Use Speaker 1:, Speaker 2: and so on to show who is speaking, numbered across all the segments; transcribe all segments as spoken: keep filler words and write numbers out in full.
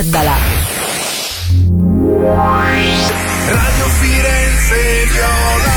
Speaker 1: Dalla
Speaker 2: Radio Firenze Viola.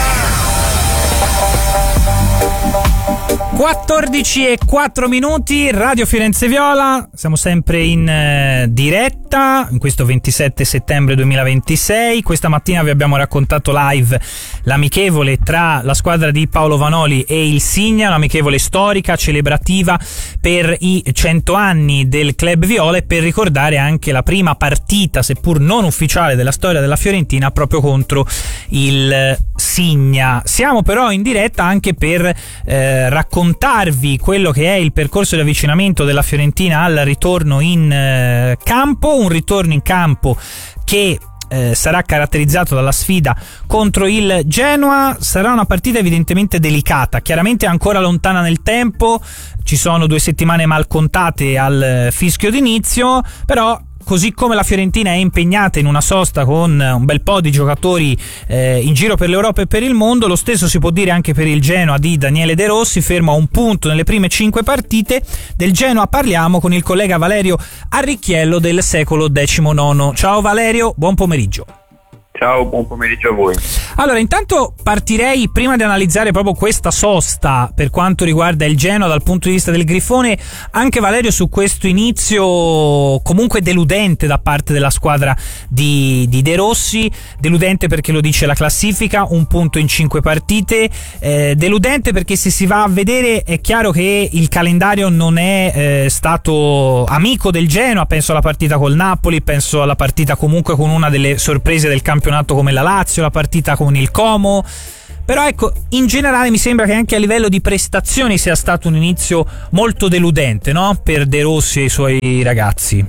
Speaker 3: quattordici e quattro minuti, Radio Firenze Viola, siamo sempre in eh, diretta in questo ventisette settembre duemilaventisei. Questa mattina vi abbiamo raccontato live l'amichevole tra la squadra di Paolo Vanoli e il Signa, un'amichevole storica, celebrativa per i cento anni del Club Viola e per ricordare anche la prima partita, seppur non ufficiale, della storia della Fiorentina proprio contro il Signa. Siamo però in diretta anche per eh, raccontarvi quello che è il percorso di avvicinamento della Fiorentina al ritorno in eh, campo, un ritorno in campo che eh, sarà caratterizzato dalla sfida contro il Genoa. Sarà una partita evidentemente delicata, chiaramente ancora lontana nel tempo, ci sono due settimane mal contate al fischio d'inizio, però così come la Fiorentina è impegnata in una sosta con un bel po' di giocatori eh, in giro per l'Europa e per il mondo, lo stesso si può dire anche per il Genoa di Daniele De Rossi, fermo a un punto nelle prime cinque partite. Del Genoa parliamo con il collega Valerio Arricchiello del Secolo diciannove. Ciao Valerio, buon pomeriggio.
Speaker 4: Ciao, buon pomeriggio a voi.
Speaker 3: Allora, intanto partirei, prima di analizzare proprio questa sosta per quanto riguarda il Genoa dal punto di vista del Grifone, anche Valerio su questo inizio comunque deludente da parte della squadra di, di De Rossi, deludente perché lo dice la classifica, un punto in cinque partite, eh, deludente perché se si va a vedere è chiaro che il calendario non è eh, stato amico del Genoa, penso alla partita col Napoli, penso alla partita comunque con una delle sorprese del campionato come la Lazio, la partita con il Como, però ecco, in generale mi sembra che anche a livello di prestazioni sia stato un inizio molto deludente, no? Per De Rossi e i suoi ragazzi.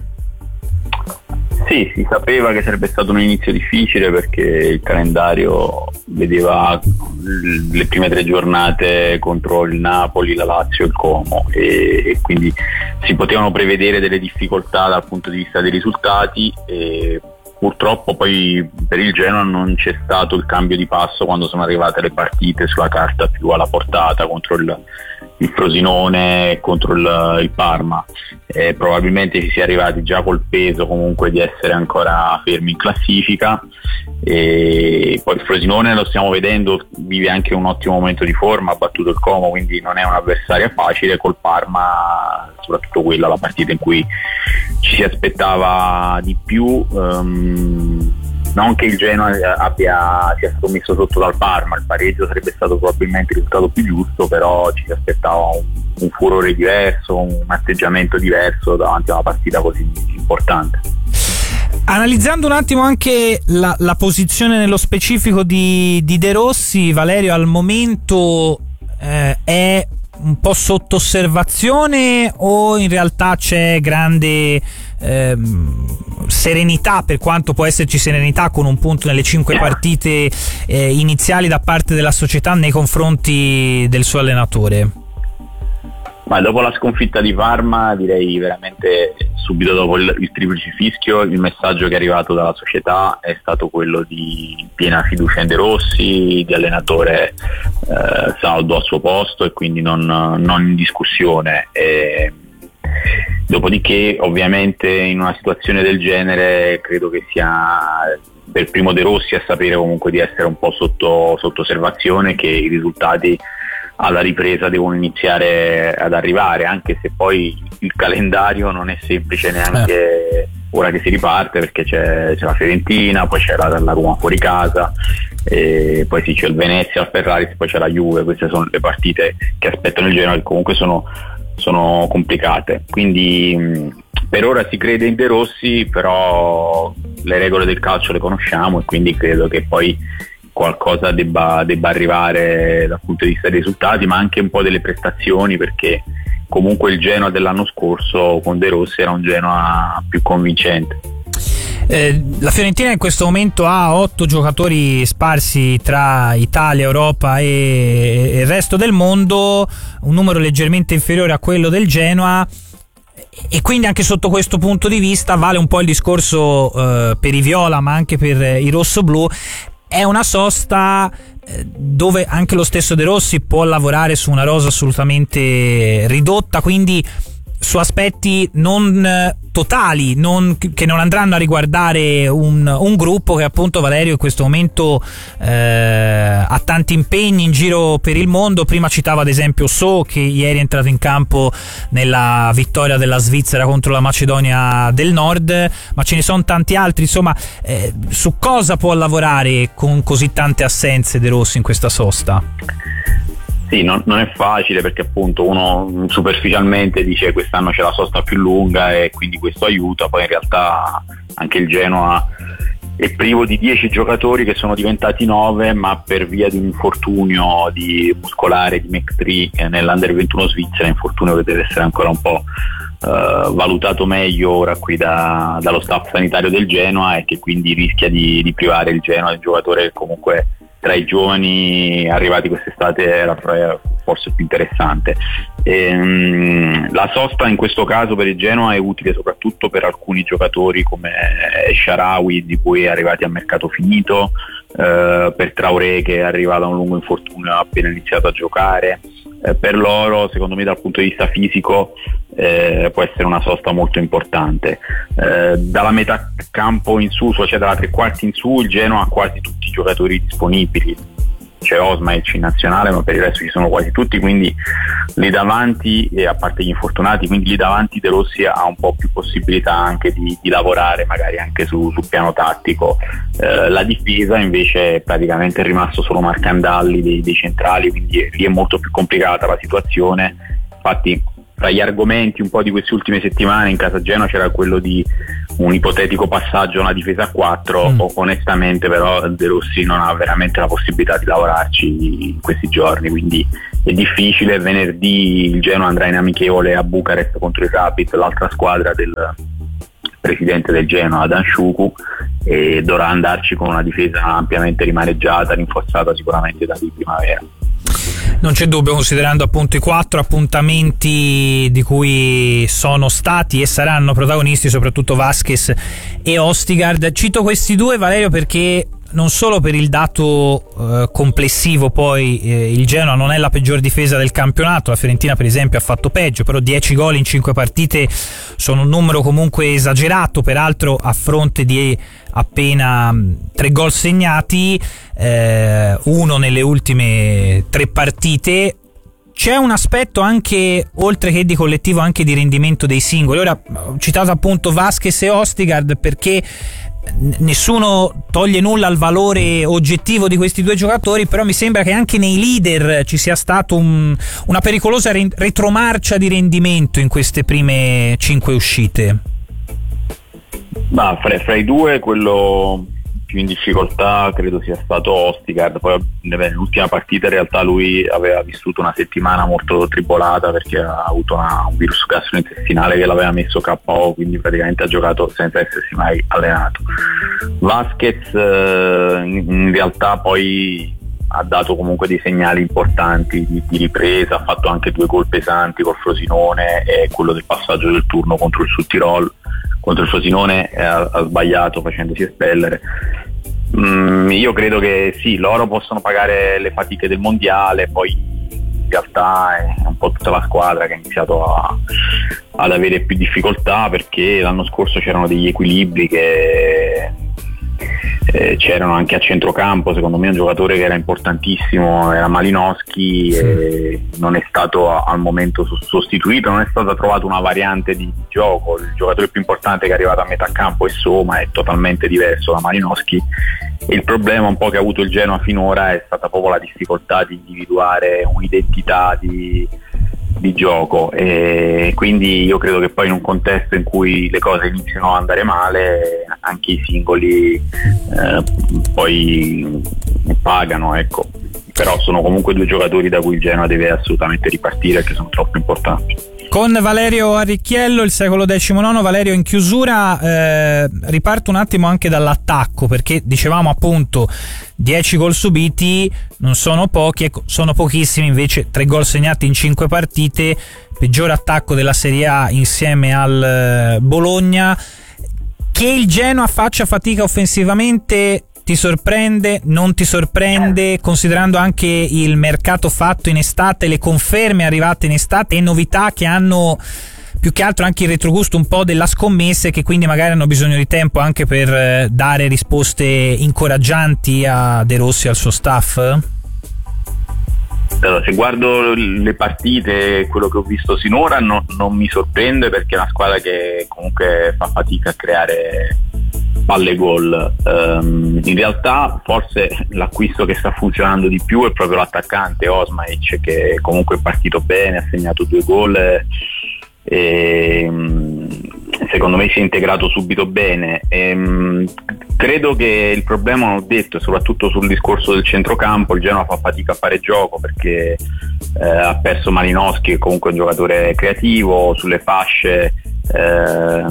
Speaker 4: Sì, si sapeva che sarebbe stato un inizio difficile perché il calendario vedeva le prime tre giornate contro il Napoli, la Lazio e il Como e, e quindi si potevano prevedere delle difficoltà dal punto di vista dei risultati e purtroppo poi per il Genoa non c'è stato il cambio di passo quando sono arrivate le partite sulla carta più alla portata contro il, il Frosinone e contro il, il Parma. Eh, probabilmente si sia arrivati già col peso comunque di essere ancora fermi in classifica e poi il Frosinone, lo stiamo vedendo, vive anche un ottimo momento di forma, ha battuto il Como, quindi non è un'avversaria facile. Col Parma, soprattutto quella la partita in cui ci si aspettava di più, um, non che il Genoa abbia sia stato messo sotto dal Parma, il pareggio sarebbe stato probabilmente il risultato più giusto, però ci si aspettava un, un furore diverso, un atteggiamento diverso davanti a una partita così importante.
Speaker 3: Analizzando un attimo anche la, la posizione nello specifico di, di De Rossi, Valerio, al momento eh, è un po' sotto osservazione o in realtà c'è grande ehm, serenità, per quanto può esserci serenità con un punto nelle cinque partite eh, iniziali da parte della società nei confronti del suo allenatore?
Speaker 4: Ma dopo la sconfitta di Parma, direi veramente subito dopo il, il triplice fischio, il messaggio che è arrivato dalla società è stato quello di piena fiducia in De Rossi, di allenatore eh, saldo al suo posto e quindi non, non in discussione. E, dopodiché ovviamente in una situazione del genere credo che sia per primo De Rossi a sapere comunque di essere un po' sotto, sotto osservazione, che i risultati alla ripresa devono iniziare ad arrivare, anche se poi il calendario non è semplice neanche eh. ora che si riparte, perché c'è, c'è la Fiorentina, poi c'è la, la Roma fuori casa, e poi sì, c'è il Venezia, il Ferrari, poi c'è la Juve. Queste sono le partite che aspettano il Genoa, che comunque sono, sono complicate, quindi mh, per ora si crede in De Rossi, però le regole del calcio le conosciamo e quindi credo che poi qualcosa debba, debba arrivare dal punto di vista dei risultati, ma anche un po' delle prestazioni, perché comunque il Genoa dell'anno scorso con De Rossi era un Genoa più convincente.
Speaker 3: Eh, la Fiorentina in questo momento ha otto giocatori sparsi tra Italia, Europa e, e il resto del mondo, un numero leggermente inferiore a quello del Genoa, e quindi anche sotto questo punto di vista vale un po' il discorso eh, per i viola ma anche per i rossoblù. È una sosta dove anche lo stesso De Rossi può lavorare su una rosa assolutamente ridotta, quindi su aspetti non eh, totali, non, che non andranno a riguardare un, un gruppo che appunto Valerio in questo momento eh, ha tanti impegni in giro per il mondo. Prima citava ad esempio So, che ieri è entrato in campo nella vittoria della Svizzera contro la Macedonia del Nord, ma ce ne sono tanti altri. Insomma, eh, su cosa può lavorare con così tante assenze De Rossi in questa sosta?
Speaker 4: Sì, non, non è facile, perché appunto uno superficialmente dice quest'anno c'è la sosta più lunga e quindi questo aiuta, poi in realtà anche il Genoa è privo di dieci giocatori che sono diventati nove, ma per via di un infortunio di muscolare di McTree nell'Under ventuno Svizzera, infortunio che deve essere ancora un po' Uh, valutato meglio ora qui da, dallo staff sanitario del Genoa, e che quindi rischia di, di privare il Genoa del giocatore che comunque tra i giovani arrivati quest'estate era forse più interessante. E, um, la sosta in questo caso per il Genoa è utile soprattutto per alcuni giocatori come Shaarawy, di cui è arrivati a mercato finito, uh, per Traoré, che è arrivato a un lungo infortunio e ha appena iniziato a giocare. Eh, per loro, secondo me, dal punto di vista fisico eh, può essere una sosta molto importante. Eh, dalla metà campo in su, cioè dalla tre quarti in su, il Genoa ha quasi tutti i giocatori disponibili. C'è Osmaic in nazionale, ma per il resto ci sono quasi tutti, quindi lì davanti, e a parte gli infortunati, quindi lì davanti De Rossi ha un po' più possibilità anche di, di lavorare magari anche su, sul piano tattico. Eh, la difesa invece è praticamente rimasto solo Marcandalli dei, dei centrali, quindi lì è molto più complicata la situazione. Infatti tra gli argomenti un po' di queste ultime settimane in casa Genoa c'era quello di un ipotetico passaggio a una difesa a quattro. mm. Onestamente però De Rossi non ha veramente la possibilità di lavorarci in questi giorni, quindi è difficile. Venerdì il Genoa andrà in amichevole a Bucarest contro il Rapid, l'altra squadra del presidente del Genoa, Adnan Shukwu, e dovrà andarci con una difesa ampiamente rimaneggiata, rinforzata sicuramente da di primavera.
Speaker 3: Non c'è dubbio, considerando appunto i quattro appuntamenti di cui sono stati e saranno protagonisti soprattutto Vázquez e Østigård. Cito questi due, Valerio, perché non solo per il dato eh, complessivo, poi eh, il Genoa non è la peggior difesa del campionato, la Fiorentina per esempio ha fatto peggio, però dieci gol in cinque partite sono un numero comunque esagerato, peraltro a fronte di appena tre gol segnati, eh, uno nelle ultime tre partite. C'è un aspetto anche, oltre che di collettivo, anche di rendimento dei singoli. Ora ho citato appunto Vázquez e Østigård perché nessuno toglie nulla al valore oggettivo di questi due giocatori, però mi sembra che anche nei leader ci sia stato un, una pericolosa re- retromarcia di rendimento in queste prime cinque uscite.
Speaker 4: Ma fra, fra i due quello più in difficoltà credo sia stato Østigård. Poi nell'ultima partita in realtà lui aveva vissuto una settimana molto tribolata perché ha avuto una, un virus gastrointestinale che l'aveva messo K O, quindi praticamente ha giocato senza essersi mai allenato. Vázquez eh, in realtà poi ha dato comunque dei segnali importanti di, di ripresa, ha fatto anche due gol pesanti col Frosinone e quello del passaggio del turno contro il Südtirol. Contro il Frosinone ha, ha sbagliato facendosi espellere. Mm, io credo che sì, loro possono pagare le fatiche del mondiale, poi in realtà è un po' tutta la squadra che ha iniziato a, ad avere più difficoltà, perché l'anno scorso c'erano degli equilibri che eh, c'erano anche a centrocampo. Secondo me un giocatore che era importantissimo era Malinowski, sì. E non è stato al momento sostituito, non è stata trovata una variante di gioco. Il giocatore più importante che è arrivato a metà campo è Soma, è totalmente diverso da Malinowski, e il problema un po' che ha avuto il Genoa finora è stata proprio la difficoltà di individuare un'identità di di gioco, e quindi io credo che poi in un contesto in cui le cose iniziano ad andare male anche i singoli eh, poi pagano, ecco. Però sono comunque due giocatori da cui il Genoa deve assolutamente ripartire, che sono troppo importanti.
Speaker 3: Con Valerio Arricchiello, il secolo diciannove. Valerio, in chiusura eh, riparto un attimo anche dall'attacco, perché dicevamo appunto dieci gol subiti non sono pochi, ecco, sono pochissimi invece tre gol segnati in cinque partite, peggiore attacco della Serie A insieme al Bologna. Che il Genoa faccia fatica offensivamente ti sorprende, non ti sorprende, considerando anche il mercato fatto in estate, le conferme arrivate in estate e novità che hanno più che altro anche il retrogusto un po' della scommessa, e che quindi magari hanno bisogno di tempo anche per eh, dare risposte incoraggianti a De Rossi e al suo staff?
Speaker 4: Allora, se guardo le partite, quello che ho visto sinora no, non mi sorprende, perché è una squadra che comunque fa fatica a creare palle gol. Um, in realtà forse l'acquisto che sta funzionando di più è proprio l'attaccante Osmaic, che comunque è partito bene, ha segnato due gol e secondo me si è integrato subito bene. E, credo che il problema, non ho detto, soprattutto sul discorso del centrocampo, il Genoa fa fatica a fare gioco perché eh, ha perso Malinowski, che comunque è un giocatore creativo. Sulle fasce eh,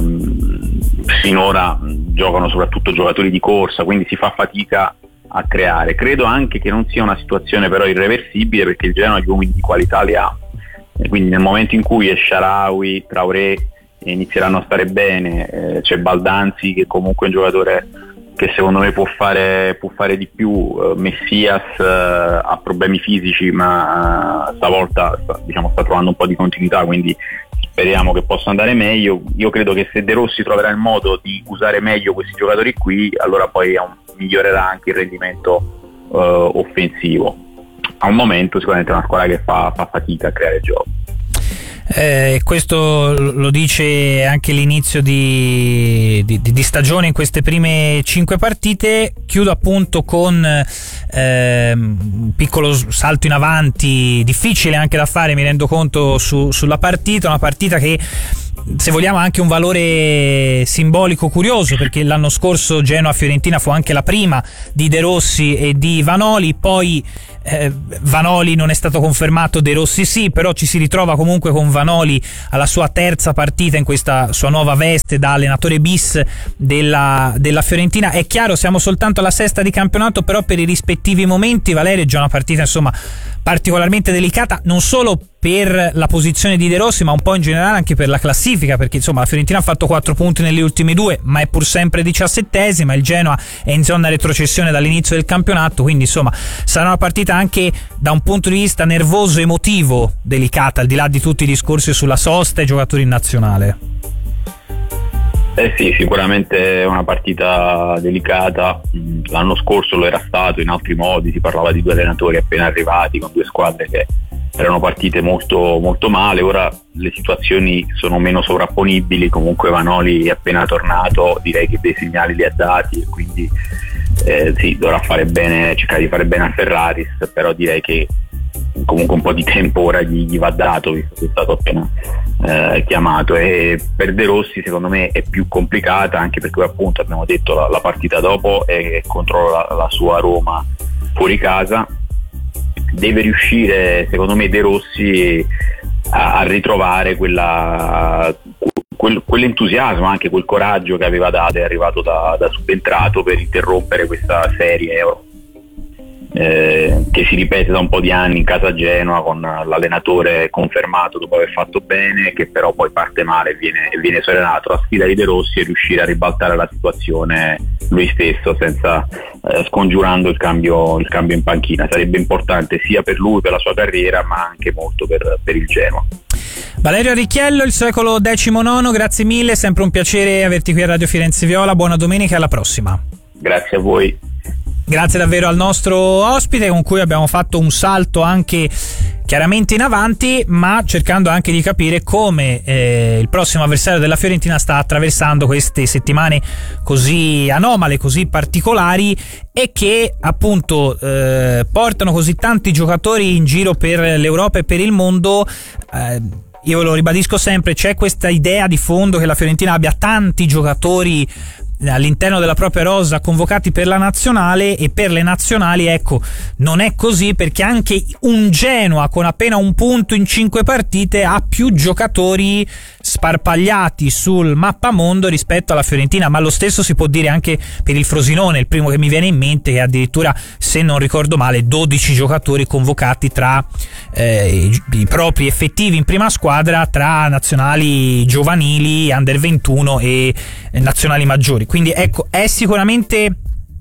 Speaker 4: finora giocano soprattutto giocatori di corsa, quindi si fa fatica a creare. Credo anche che non sia una situazione però irreversibile, perché il Genoa gli uomini di qualità li ha, e quindi nel momento in cui Esharawi, Traoré inizieranno a stare bene, eh, c'è Baldanzi che comunque è un giocatore che secondo me può fare, può fare di più. uh, Messias uh, ha problemi fisici, ma uh, stavolta sta, diciamo, sta trovando un po' di continuità, quindi speriamo che possa andare meglio. Io credo che se De Rossi troverà il modo di usare meglio questi giocatori qui, allora poi um, migliorerà anche il rendimento uh, offensivo. Al momento sicuramente è una squadra che fa, fa fatica a creare gioco.
Speaker 3: Eh, questo lo dice anche l'inizio di, di, di stagione in queste prime cinque partite. Chiudo appunto con eh, un piccolo salto in avanti, difficile anche da fare, mi rendo conto, su, sulla partita, una partita che, se vogliamo, ha anche un valore simbolico curioso, perché l'anno scorso Genoa-Fiorentina fu anche la prima di De Rossi e di Vanoli, poi eh, Vanoli non è stato confermato, De Rossi sì, però ci si ritrova comunque con Vanoli alla sua terza partita in questa sua nuova veste da allenatore bis della, della Fiorentina. È chiaro, siamo soltanto alla sesta di campionato, però per i rispettivi momenti, Valerio, è già una partita insomma particolarmente delicata, non solo per la posizione di De Rossi, ma un po' in generale anche per la classifica, perché insomma la Fiorentina ha fatto quattro punti nelle ultime due, ma è pur sempre diciassettesima, il Genoa è in zona retrocessione dall'inizio del campionato, quindi insomma sarà una partita anche da un punto di vista nervoso, emotivo, delicata, al di là di tutti i discorsi sulla sosta e i giocatori in nazionale.
Speaker 4: Eh sì, sicuramente è una partita delicata. L'anno scorso lo era stato in altri modi, si parlava di due allenatori appena arrivati con due squadre che erano partite molto, molto male. Ora le situazioni sono meno sovrapponibili, comunque Vanoli è appena tornato, direi che dei segnali li ha dati, e quindi eh, sì, dovrà fare bene, cercare di fare bene a Ferraris, però direi che comunque un po' di tempo ora gli, gli va dato, visto che è stato appena eh, chiamato. E per De Rossi secondo me è più complicata, anche perché appunto abbiamo detto la, la partita dopo è contro la, la sua Roma fuori casa. Deve riuscire secondo me De Rossi a, a ritrovare quella, quel, quell'entusiasmo, anche quel coraggio che aveva dato, è arrivato da, da subentrato, per interrompere questa serie Euro Eh, che si ripete da un po' di anni in casa Genoa, con l'allenatore confermato dopo aver fatto bene, che però poi parte male e viene, e viene serenato. La sfida di De Rossi è riuscire a ribaltare la situazione lui stesso, senza eh, scongiurando il cambio, il cambio in panchina. Sarebbe importante sia per lui, per la sua carriera, ma anche molto per, per il Genoa.
Speaker 3: Valerio Richello, il secolo diciannove, grazie mille, sempre un piacere averti qui a Radio Firenze Viola, buona domenica e alla prossima.
Speaker 4: Grazie a voi.
Speaker 3: Grazie davvero al nostro ospite, con cui abbiamo fatto un salto anche chiaramente in avanti, ma cercando anche di capire come eh, il prossimo avversario della Fiorentina sta attraversando queste settimane così anomale, così particolari, e che appunto eh, portano così tanti giocatori in giro per l'Europa e per il mondo. eh, Io lo ribadisco sempre, c'è questa idea di fondo che la Fiorentina abbia tanti giocatori all'interno della propria rosa convocati per la nazionale, e per le nazionali ecco non è così, perché anche un Genoa con appena un punto in cinque partite ha più giocatori sparpagliati sul mappamondo rispetto alla Fiorentina. Ma lo stesso si può dire anche per il Frosinone, il primo che mi viene in mente, che addirittura, se non ricordo male, dodici giocatori convocati tra eh, i, i propri effettivi in prima squadra, tra nazionali giovanili, under ventuno e eh, nazionali maggiori. Quindi ecco, è sicuramente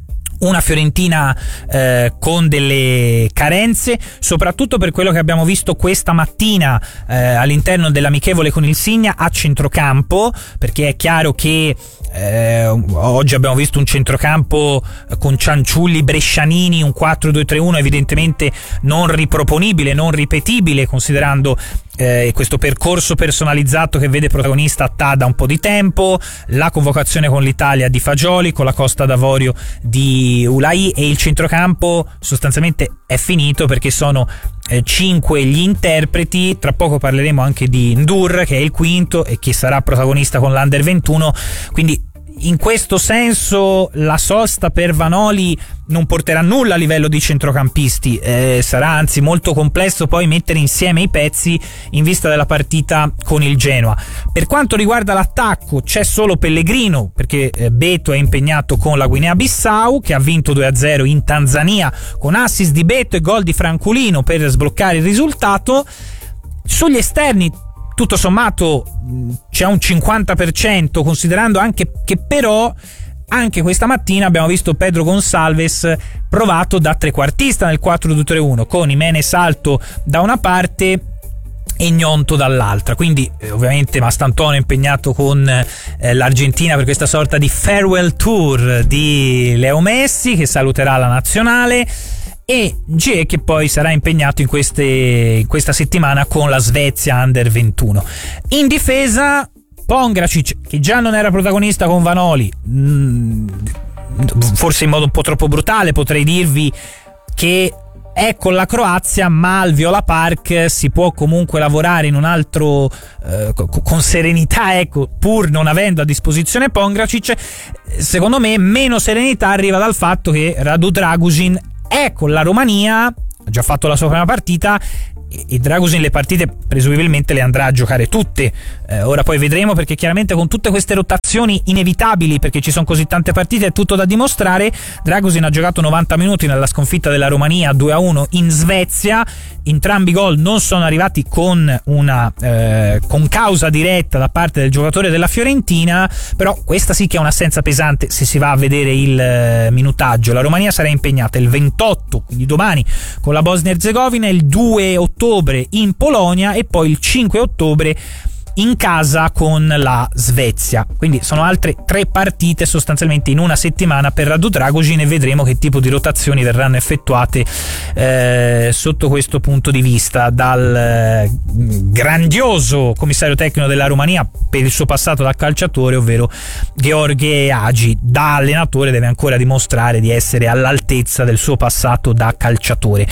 Speaker 3: Una Fiorentina eh, con delle carenze, soprattutto per quello che abbiamo visto questa mattina eh, all'interno dell'amichevole con il Signa a centrocampo, perché è chiaro che eh, oggi abbiamo visto un centrocampo con Cianciulli, Brescianini, un quattro due tre uno evidentemente non riproponibile, non ripetibile, considerando Eh, questo percorso personalizzato che vede protagonista Tà da un po' di tempo, la convocazione con l'Italia di Fagioli, con la Costa d'Avorio di Ulai, e il centrocampo sostanzialmente è finito perché sono eh, cinque gli interpreti. Tra poco parleremo anche di Ndur, che è il quinto e che sarà protagonista con l'Under ventuno, quindi in questo senso la sosta per Vanoli non porterà nulla a livello di centrocampisti, eh, sarà anzi molto complesso poi mettere insieme i pezzi in vista della partita con il Genoa. Per quanto riguarda l'attacco c'è solo Pellegrino, perché eh, Beto è impegnato con la Guinea-Bissau, che ha vinto due a zero in Tanzania con assist di Beto e gol di Franculino per sbloccare il risultato. Sugli esterni tutto sommato c'è un cinquanta per cento, considerando anche che però anche questa mattina abbiamo visto Pedro Gonçalves provato da trequartista nel quattro due tre uno, con Jiménez alto da una parte e Gnonto dall'altra, quindi eh, ovviamente Mastantuono è impegnato con eh, l'Argentina per questa sorta di farewell tour di Leo Messi, che saluterà la nazionale, e G che poi sarà impegnato in, queste, in questa settimana con la Svezia Under ventuno. In difesa Pongracic, che già non era protagonista con Vanoli, mh, forse in modo un po' troppo brutale potrei dirvi che è con la Croazia, ma al Viola Park si può comunque lavorare in un altro eh, con serenità, ecco, pur non avendo a disposizione Pongracic. Secondo me meno serenità arriva dal fatto che Radu Dragusin è con la Romania, ha già fatto la sua prima partita, e Dragusin le partite presumibilmente le andrà a giocare tutte. Eh, ora poi vedremo, perché chiaramente con tutte queste rotazioni inevitabili, perché ci sono così tante partite, è tutto da dimostrare. Dragusin ha giocato novanta minuti nella sconfitta della Romania due a uno in Svezia, entrambi i gol non sono arrivati con una eh, con causa diretta da parte del giocatore della Fiorentina, però questa sì che è un'assenza pesante se si va a vedere il eh, minutaggio. La Romania sarà impegnata il ventotto, quindi domani, con la Bosnia-Herzegovina, il due ottobre in Polonia e poi il cinque ottobre in casa con la Svezia. Quindi sono altre tre partite sostanzialmente in una settimana per Radu Dragusin, e vedremo che tipo di rotazioni verranno effettuate eh, sotto questo punto di vista dal eh, grandioso commissario tecnico della Romania per il suo passato da calciatore, ovvero Gheorghe Hagi. Da allenatore deve ancora dimostrare di essere all'altezza del suo passato da calciatore.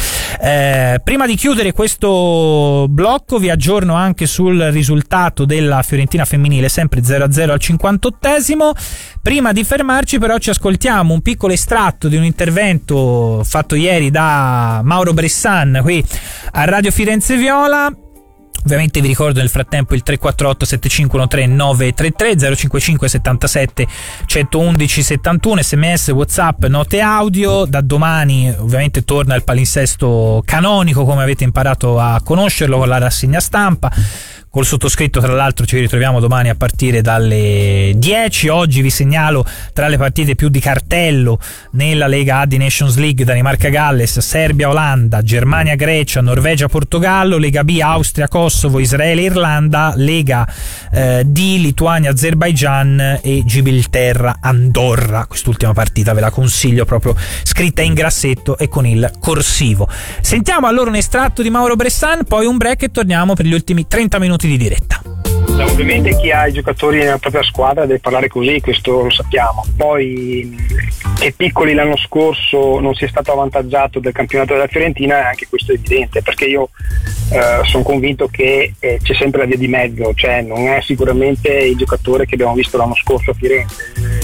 Speaker 3: Eh, prima di chiudere questo blocco vi aggiorno anche sul risultato della Fiorentina femminile, sempre zero a zero al cinquantottesimo. Prima di fermarci però ci ascoltiamo un piccolo estratto di un intervento fatto ieri da Mauro Bressan qui a Radio Firenze Viola. Ovviamente vi ricordo nel frattempo il tre quattro otto sette cinque uno tre nove tre tre, zero cinque cinque settantasette centoudici settantuno, sms, whatsapp, note audio. Da domani ovviamente torna il palinsesto canonico, come avete imparato a conoscerlo, con la rassegna stampa. Col sottoscritto, tra l'altro, ci ritroviamo domani a partire dalle dieci. Oggi vi segnalo tra le partite più di cartello nella Lega A di Nations League: Danimarca-Galles, Serbia-Olanda, Germania-Grecia, Norvegia-Portogallo, Lega B Austria-Kosovo, Israele-Irlanda, Lega eh, D Lituania-Azerbaijan e Gibilterra-Andorra. Quest'ultima partita ve la consiglio, proprio scritta in grassetto e con il corsivo. Sentiamo allora un estratto di Mauro Bressan, poi un break e torniamo per gli ultimi trenta minuti di diretta.
Speaker 1: Ovviamente chi ha i giocatori nella propria squadra deve parlare così, questo lo sappiamo. Poi che Piccoli l'anno scorso non sia stato avvantaggiato del campionato della Fiorentina, anche questo è evidente, perché io eh, sono convinto che eh, c'è sempre la via di mezzo, cioè non è sicuramente il giocatore che abbiamo visto l'anno scorso a Firenze.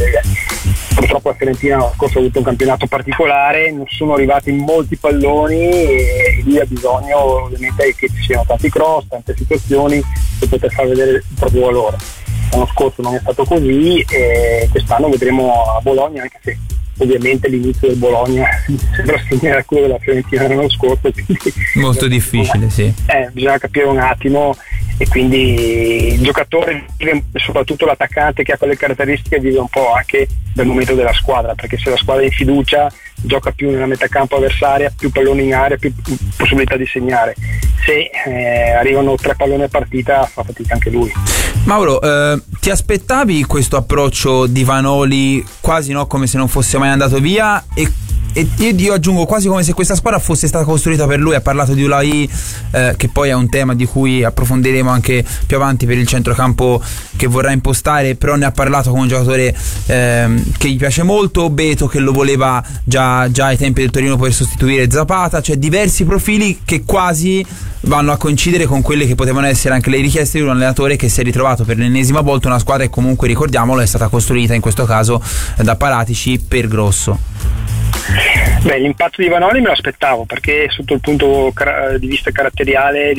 Speaker 1: Eh, purtroppo la Fiorentina l'anno scorso ha avuto un campionato particolare, non sono arrivati molti palloni e lì ha bisogno ovviamente che ci siano tanti cross, tante situazioni per poter far vedere il proprio valore. L'anno scorso non è stato così e quest'anno vedremo a Bologna, anche se ovviamente l'inizio del Bologna sembra simile a quello della Fiorentina l'anno scorso, quindi
Speaker 5: molto difficile, sì.
Speaker 1: Eh, bisogna capire un attimo e quindi il giocatore vive, soprattutto l'attaccante che ha quelle caratteristiche, vive un po' anche dal momento della squadra, perché se la squadra è in fiducia gioca più nella metà campo avversaria, più palloni in area, più possibilità di segnare. Se eh, arrivano tre palloni a partita fa fatica anche lui.
Speaker 5: Mauro, eh, ti aspettavi questo approccio di Vanoli quasi, no, come se non fosse mai andato via? E E io aggiungo quasi come se questa squadra fosse stata costruita per lui. Ha parlato di Ulai, eh, che poi è un tema di cui approfondiremo anche più avanti per il centrocampo che vorrà impostare, però ne ha parlato come un giocatore eh, che gli piace molto. Beto che lo voleva già, già ai tempi del Torino per sostituire Zapata, cioè diversi profili che quasi vanno a coincidere con quelle che potevano essere anche le richieste di un allenatore che si è ritrovato per l'ennesima volta una squadra che comunque, ricordiamolo, è stata costruita in questo caso da Paratici per Grosso.
Speaker 1: Beh, l'impatto di Vanoli me lo aspettavo, perché sotto il punto di vista caratteriale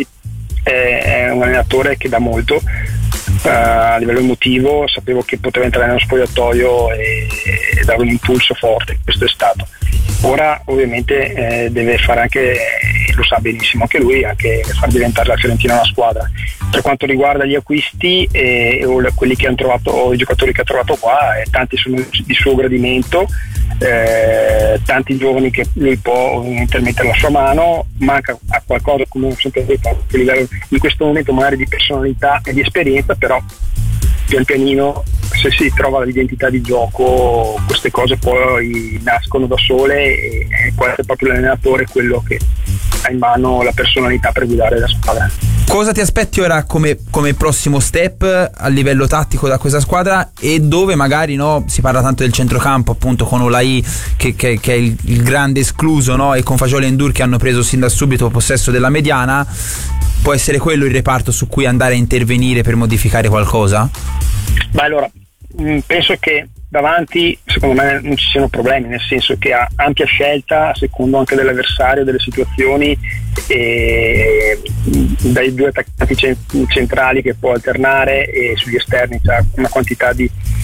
Speaker 1: è un allenatore che dà molto uh, a livello emotivo. Sapevo che poteva entrare nello spogliatoio e, e dare un impulso forte, questo è stato. Ora ovviamente eh, deve fare anche, lo sa benissimo anche lui, anche far diventare la Fiorentina una squadra. Per quanto riguarda gli acquisti eh, o quelli che hanno trovato, o i giocatori che ha trovato qua, eh, tanti sono di suo gradimento, eh, tanti giovani che lui può ovviamente mettere la sua mano. Manca a qualcosa, come ho sempre detto, a livello in questo momento magari di personalità e di esperienza, però pian pianino, se si trova l'identità di gioco, queste cose poi nascono da sole e può essere proprio l'allenatore quello che ha in mano la personalità per guidare la squadra.
Speaker 5: Cosa ti aspetti ora come, come prossimo step a livello tattico da questa squadra, e dove magari, no, si parla tanto del centrocampo appunto con Ulai che, che, che è il, il grande escluso, no, e con Fagioli e Ndour che hanno preso sin da subito possesso della mediana, può essere quello il reparto su cui andare a intervenire per modificare qualcosa?
Speaker 1: Beh, allora penso che davanti secondo me non ci siano problemi, nel senso che ha ampia scelta a secondo anche dell'avversario, delle situazioni, e dai due attaccanti centrali che può alternare, e sugli esterni c'ha una quantità di